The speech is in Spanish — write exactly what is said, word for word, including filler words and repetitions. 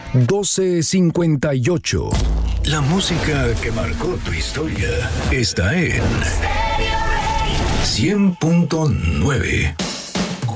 doce cincuenta y ocho. La música que marcó tu historia está en cien punto nueve.